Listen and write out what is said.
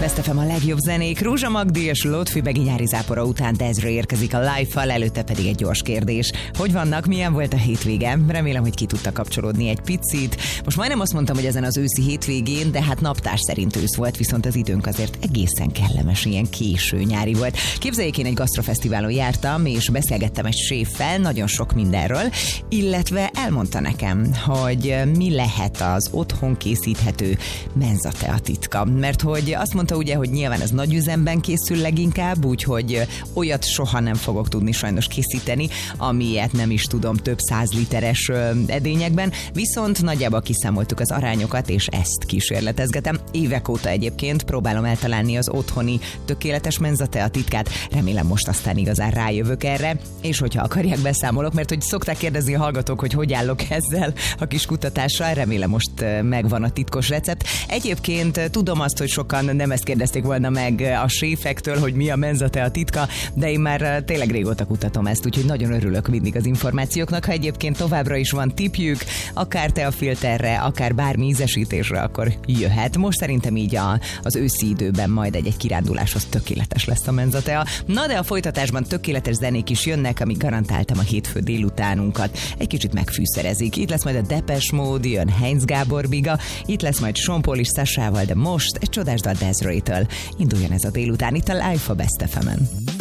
Best FM a legjobb zenék. Rózsa Magdi és Lotfi nyári zápora után Dezről érkezik a live-val, előtte pedig egy gyors kérdés. Hogy vannak, milyen volt a hétvége? Remélem, hogy ki tudta kapcsolódni egy picit. Most majdnem azt mondtam, hogy ezen az őszi hétvégén, de hát naptár szerint ősz volt, viszont az időnk azért egészen kellemes, ilyen késő nyári volt. Képzeljék, én egy gasztrofesztiválon jártam, és beszélgettem egy séffel nagyon sok mindenről, illetve elmondta nekem, hogy mi lehet az otthon készíthető menzatea titka. Mert hogy azt mondta ugye, hogy nyilván ez nagy üzemben készül leginkább, úgyhogy olyat soha nem fogok tudni sajnos készíteni, amilyet nem is tudom több 100 literes edényekben, viszont nagyjából kiszámoltuk az arányokat, és ezt kísérletezgetem. Évek óta egyébként próbálom eltalálni az otthoni tökéletes menzatea titkát, remélem most aztán igazán rájövök erre, és hogyha akarják, beszámolok, mert hogy szokták kérdezni a hallgatók, hogy állok ezzel a kis kutatással, remélem most megvan a titkos recept. Egyébként tudom azt, hogy sokan nem ezt kérdezték volna meg a séfektől, hogy mi a menzatea titka, de én már tényleg régóta kutatom ezt, úgyhogy nagyon örülök mindig az információknak. Ha egyébként továbbra is van tippjük, akár teafilterre, akár bármi ízesítésre, akkor jöhet. Most szerintem így az őszi időben majd egy kiránduláshoz tökéletes lesz a menzatea. Na de a folytatásban tökéletes zenék is jönnek, amik garantáltam a hétfő délutánunkat egy kicsit megfűszerezik. Itt lesz majd a Depeche Mode, jön Heinz Gábor Biga, itt lesz majd Sean Paul is Sasával, de most egy csodás dal Desiree-től. Induljon ez a délután itt a Live a Best FM-en.